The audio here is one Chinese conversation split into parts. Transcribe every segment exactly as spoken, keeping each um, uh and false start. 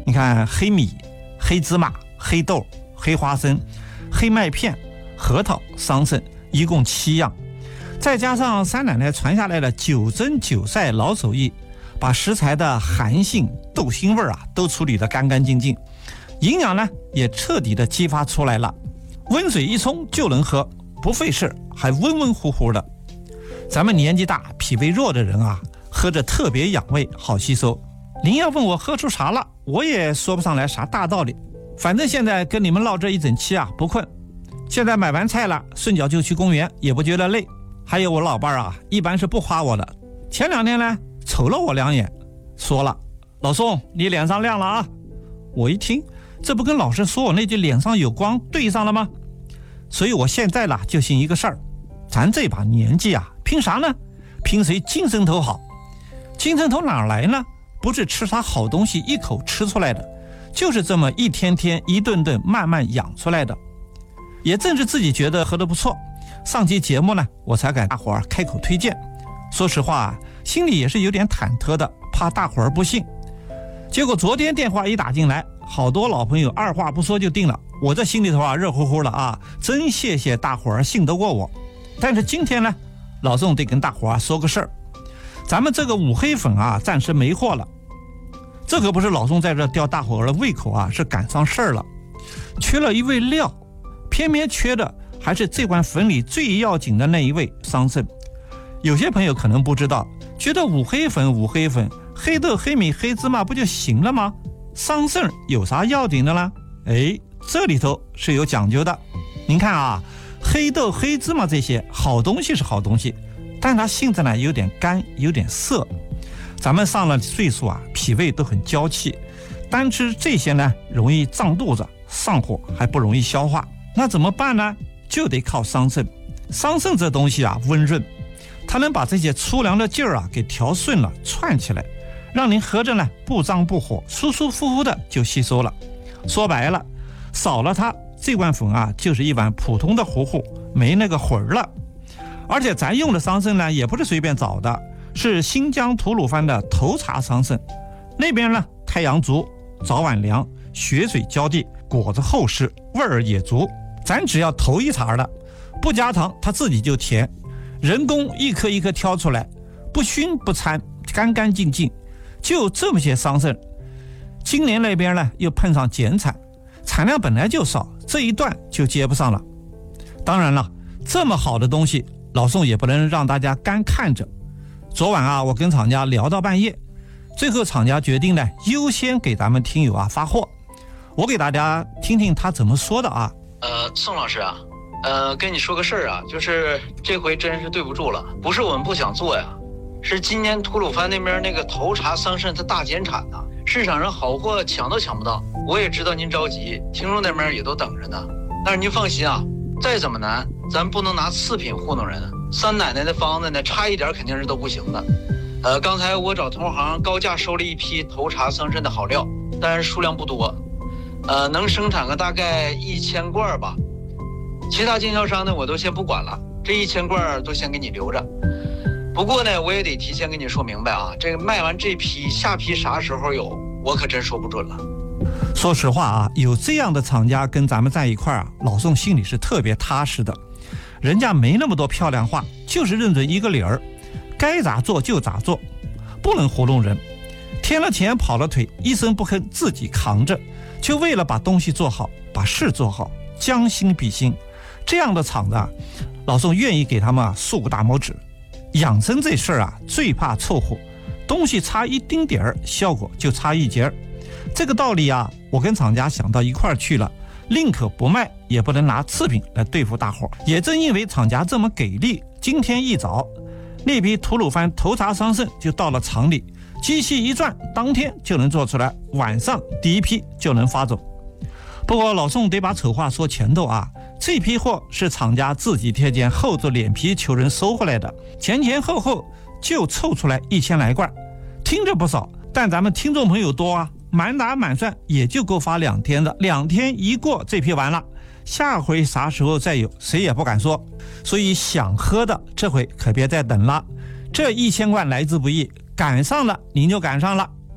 你看黑米、黑芝麻、黑豆、黑花生、黑麦片、核桃、桑葚，一共七样，再加上三奶奶传下来的九蒸九晒老手艺，把食材的寒性、豆腥味啊都处理得干干净净，营养呢也彻底的激发出来了，温水一冲就能喝，不费事，还温温乎乎的。咱们年纪大脾胃弱的人啊，喝着特别养胃，好吸收。您要问我喝出啥了，我也说不上来啥大道理，反正现在跟你们唠这一整期啊不困。现在买完菜了，顺脚就去公园，也不觉得累。还有我老伴啊，一般是不夸我的，前两天呢瞅了我两眼，说了：“老宋，你脸上亮了啊。”我一听，这不跟老师说我那句脸上有光对上了吗？所以我现在啦就信一个事儿，咱这把年纪啊，拼啥呢？拼谁精神头好。精神头哪来呢？不是吃啥好东西一口吃出来的，就是这么一天天一顿顿慢慢养出来的。也正是自己觉得喝得不错，上期节目呢我才给大伙儿开口推荐。说实话，心里也是有点忐忑的，怕大伙儿不信。结果昨天电话一打进来，好多老朋友二话不说就定了，我这心里头啊热乎乎的啊，真谢谢大伙儿信得过我。但是今天呢，老宋得跟大伙儿说个事儿，咱们这个五黑粉啊暂时没货了。这可不是老宋在这吊大伙儿的胃口啊，是赶上事儿了，缺了一味料，偏偏缺的还是这碗粉里最要紧的那一味桑葚。有些朋友可能不知道，觉得五黑粉五黑粉黑豆黑米黑芝麻不就行了吗？桑葚有啥要紧的啦？哎，这里头是有讲究的。您看啊，黑豆黑芝麻这些好东西是好东西，但它性质呢有点干有点涩。咱们上了岁数啊，脾胃都很娇气，单吃这些呢容易胀肚子上火，还不容易消化。那怎么办呢？就得靠桑葚。桑葚这东西啊温润，它能把这些粗粮的劲儿啊给调顺了串起来，让您喝着呢不胀不火，舒舒服服的就吸收了。说白了，少了它，这碗粉啊就是一碗普通的糊糊，没那个魂儿了。而且咱用的桑葚呢也不是随便找的，是新疆吐鲁番的头茬桑葚。那边呢太阳足，早晚凉，雪水浇地，果子厚实，味儿也足。咱只要头一茬的，不加糖它自己就甜，人工一颗一颗挑出来，不熏不掺，干干净净，就这么些桑葚。今年那边呢又碰上减产，产量本来就少，这一段就接不上了。当然了，这么好的东西老宋也不能让大家干看着。昨晚啊我跟厂家聊到半夜，最后厂家决定呢优先给咱们听友啊发货。我给大家听听他怎么说的啊。 呃，宋老师啊，呃，跟你说个事儿啊，就是这回真是对不住了，不是我们不想做呀，是今年吐鲁番那边那个头茬桑葚它大减产呐，市场上好货抢都抢不到。我也知道您着急，听众那边也都等着呢，但是您放心啊，再怎么难，咱不能拿次品糊弄人。三奶奶的方子呢，差一点肯定是都不行的。呃，刚才我找同行高价收了一批头茬桑葚的好料，但是数量不多。呃，能生产个大概一千罐吧，其他经销商呢我都先不管了，这一千罐都先给你留着。不过呢，我也得提前跟你说明白啊，这个卖完这批，下批啥时候有，我可真说不准了。 说实话啊，有这样的厂家跟咱们在一块儿啊，老宋心里是特别踏实的。人家没那么多漂亮话，就是认准一个理儿，该咋做就咋做，不能糊弄人。添了钱跑了腿，一声不吭自己扛着，就为了把东西做好，把事做好，将心比心。这样的厂子啊，老宋愿意给他们啊竖个大拇指。养生这事儿啊，最怕凑合，东西差一丁点儿，效果就差一截儿。这个道理啊，我跟厂家想到一块儿去了，宁可不卖，也不能拿次品来对付大伙儿。也正因为厂家这么给力，今天一早，那批吐鲁番头茬桑葚就到了厂里，机器一转，当天就能做出来，晚上第一批就能发走。不过老宋得把丑话说前头啊，这批货是厂家自己贴件厚着脸皮求人收回来的，前前后后就凑出来一千来罐，听着不少，但咱们听众朋友多啊，满打满算也就够发两天的，两天一过这批完了，下回啥时候再有谁也不敢说。所以想喝的这回可别再等了，这一千罐来之不易，赶上了您就赶上了，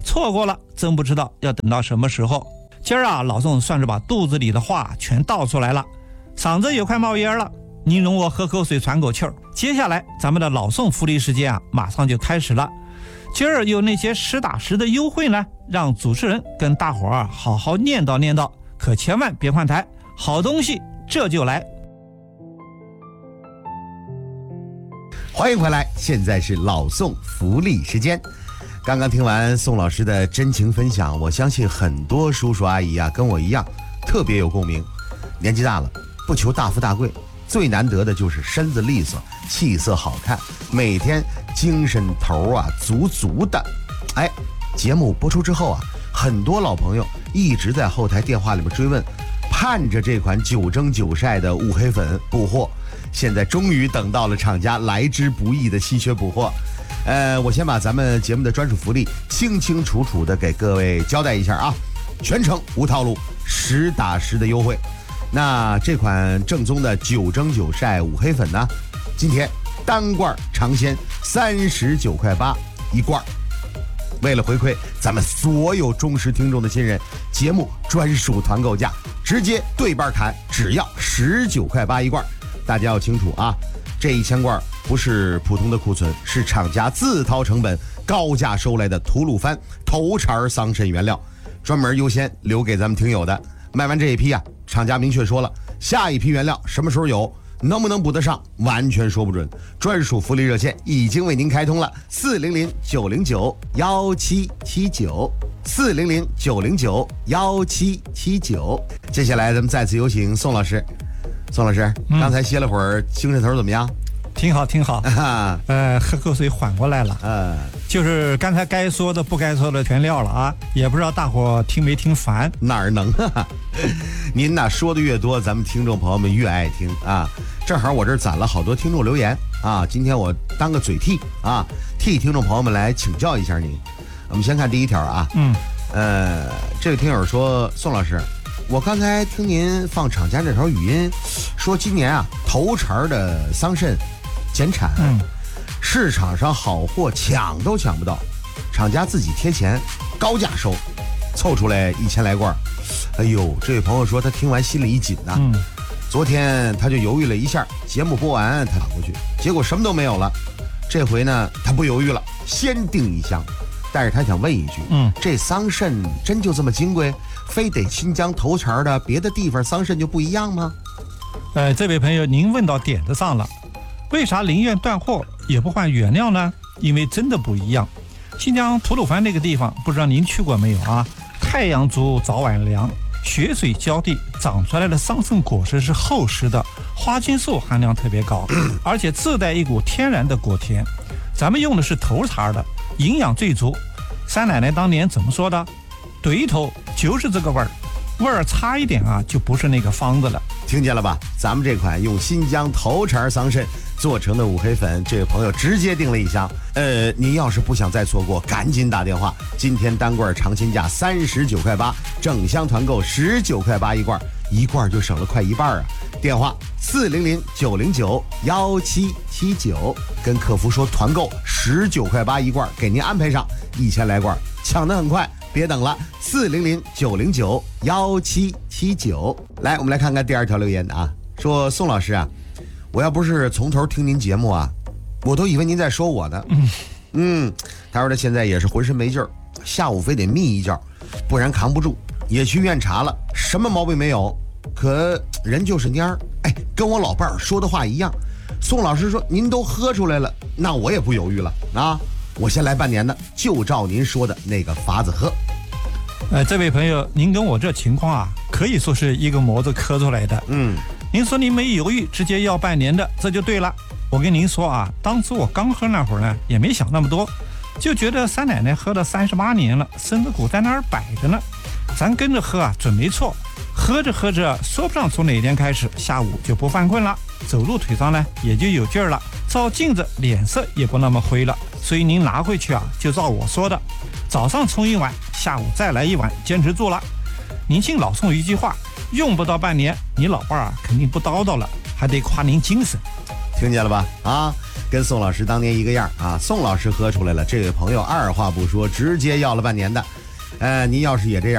错过了真不知道要等到什么时候。今儿啊，老宋算是把肚子里的话全倒出来了，嗓子也快冒烟了，您容我喝口水喘口气儿。接下来咱们的老宋福利时间啊，马上就开始了。今儿有那些实打实的优惠呢，让主持人跟大伙儿好好念叨念叨，可千万别换台，好东西这就来。 欢迎回来，现在是老宋福利时间。刚刚听完宋老师的真情分享，我相信很多叔叔阿姨啊跟我一样特别有共鸣。年纪大了，不求大富大贵，最难得的就是身子利索，气色好看，每天精神头啊足足的。哎，节目播出之后啊，很多老朋友一直在后台电话里面追问，盼着这款九蒸九晒的五黑粉补货，现在终于等到了厂家来之不易的稀缺补货。呃，我先把咱们节目的专属福利清清楚楚的给各位交代一下啊，全程无套路，实打实的优惠。那这款正宗的九蒸九晒五黑粉呢，今天单罐尝鲜三十九块八一罐。为了回馈咱们所有忠实听众的信任，节目专属团购价直接对半砍，只要十九块八一罐。大家要清楚啊，这一千罐不是普通的库存，是厂家自掏成本高价收来的吐鲁番头茬桑葚原料，专门优先留给咱们听友的。卖完这一批啊，厂家明确说了，下一批原料什么时候有，能不能补得上，完全说不准。专属福利热线已经为您开通了，四零零九零九幺七七九，四零零九零九幺七七九。接下来咱们再次有请宋老师。宋老师，嗯、刚才歇了会儿，精神头怎么样？ 挺好挺好，呃，喝口水缓过来了。呃，就是刚才该说的不该说的全撂了啊，也不知道大伙听没听烦。 哪儿能啊？您呐说的越多，咱们听众朋友们越爱听啊。正好我这儿攒了好多听众留言啊，今天我当个嘴替啊，替听众朋友们来请教一下您。我们先看第一条啊，嗯，呃，这个听友说，宋老师，我刚才听您放厂家这条语音，说今年啊头茬的桑葚减产，嗯，市场上好货抢都抢不到，厂家自己贴钱高价收，凑出来一千来罐。哎呦，这位朋友说他听完心里一紧呐、啊嗯，昨天他就犹豫了一下，节目播完他打过去，结果什么都没有了。这回呢他不犹豫了，先订一箱。但是他想问一句，嗯，这桑葚真就这么金贵，非得新疆头茬的，别的地方桑葚就不一样吗？ 呃，这位朋友您问到点子上了，为啥宁愿断货也不换原料呢？因为真的不一样。新疆吐鲁番那个地方不知道您去过没有啊？太阳足早晚凉，雪水浇地，长出来的桑葚果实是厚实的，花青素含量特别高，而且自带一股天然的果甜。咱们用的是头茬的，营养最足。三奶奶当年怎么说的？对头就是这个味儿，味儿差一点啊，就不是那个方子了。 听见了吧？咱们这款用新疆头茬桑葚做成的五黑粉，这位朋友直接订了一箱。呃，您要是不想再错过，赶紧打电话。今天单罐尝鲜价三十九块八，整箱团购十九块八一罐，一罐就省了快一半啊！电话四零零九零九幺七七九，跟客服说团购十九块八一罐，给您安排上一千来罐，抢得很快。别等了，四零零九零九幺七七九。来，我们来看看第二条留言啊，说宋老师啊，我要不是从头听您节目啊，我都以为您在说我呢。嗯嗯，他说他现在也是浑身没劲儿，下午非得眯一觉，不然扛不住，也去医院查了，什么毛病没有，可人就是蔫儿。哎，跟我老伴儿说的话一样。宋老师说您都喝出来了，那我也不犹豫了啊。我先来半年的，就照您说的那个法子喝。 呃，这位朋友，您跟我这情况啊，可以说是一个模子刻出来的。嗯，您说您没犹豫，直接要半年的，这就对了。我跟您说啊，当初我刚喝那会儿呢，也没想那么多，就觉得三奶奶喝了三十八年了，身子骨在那儿摆着呢，咱跟着喝啊，准没错。喝着喝着，说不上从哪天开始，下午就不犯困了，走路腿上呢也就有劲儿了，照镜子脸色也不那么灰了。所以您拿回去啊，就照我说的，早上冲一碗，下午再来一碗，坚持住了。您信老宋一句话，用不到半年，你老伴儿啊肯定不叨叨了，还得夸您精神。 听见了吧？啊， 跟宋老师当年一个样啊。宋老师喝出来了，这位朋友二话不说，直接要了半年的。呃，您要是也这样。